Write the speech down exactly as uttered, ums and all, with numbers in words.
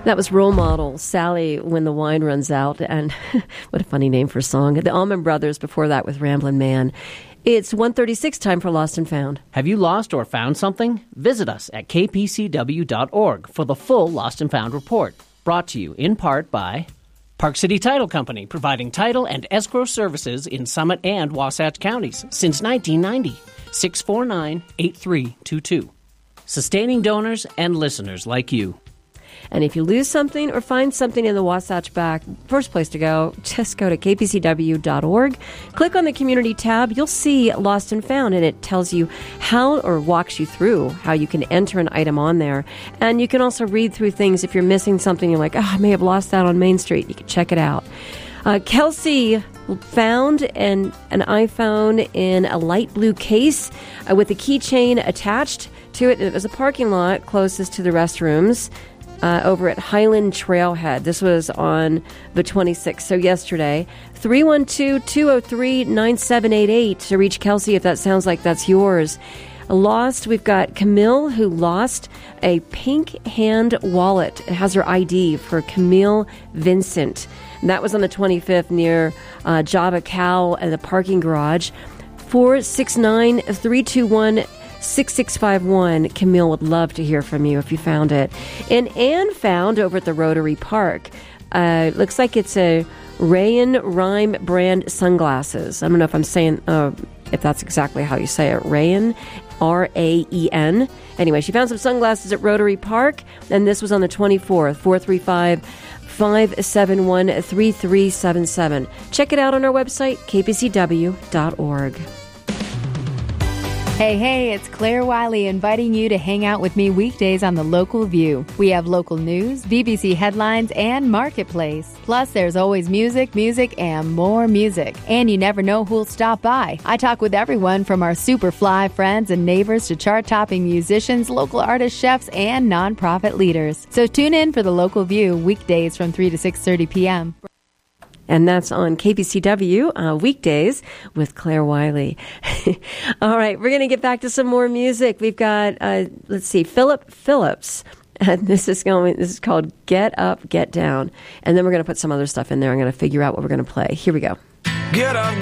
That was Role Model, Sally, When the Wine Runs Out. And what a funny name for a song. The Allman Brothers before that with Ramblin' Man. It's one thirty-six, time for Lost and Found. Have you lost or found something? Visit us at k p c w dot org for the full Lost and Found report. Brought to you in part by Park City Title Company, providing title and escrow services in Summit and Wasatch counties since nineteen ninety. six four nine, eight three two two. Sustaining donors and listeners like you. And if you lose something or find something in the Wasatch Back, first place to go, just go to k p c w dot org. Click on the community tab. You'll see Lost and Found, and it tells you how, or walks you through how you can enter an item on there. And you can also read through things. If you're missing something, you're like, oh, I may have lost that on Main Street. You can check it out. Uh, Kelsey found an, an iPhone in a light blue case uh, with a keychain attached to it. It was a parking lot closest to the restrooms. Uh, over at Highland Trailhead. This was on the twenty-sixth, so yesterday. three one two, two oh three, nine seven eight eight to reach Kelsey if that sounds like that's yours. Lost, we've got Camille, who lost a pink hand wallet. It has her I D for Camille Vincent. And that was on the twenty-fifth near uh, Java Cow at the parking garage. four six nine, three two one, six six five one. Camille would love to hear from you if you found it. And Anne found over at the Rotary Park, uh, looks like it's a Rayen Rhyme brand sunglasses. I don't know if I'm saying, uh, if that's exactly how you say it. Rayen, R A E N. Anyway, she found some sunglasses at Rotary Park, and this was on the twenty-fourth. four three five, five seven one, three three seven seven. Check it out on our website, k p c w dot org. Hey, hey, it's Claire Wiley inviting you to hang out with me weekdays on The Local View. We have local news, B B C headlines, and Marketplace. Plus, there's always music, music, and more music. And you never know who'll stop by. I talk with everyone from our super fly friends and neighbors to chart-topping musicians, local artists, chefs, and nonprofit leaders. So tune in for The Local View weekdays from three to six thirty p.m. And that's on K B C W uh, weekdays with Claire Wiley. All right, we're going to get back to some more music. We've got, uh, let's see, Philip Phillips. And this is going. This is called Get Up, Get Down. And then we're going to put some other stuff in there. I'm going to figure out what we're going to play. Here we go. Get up,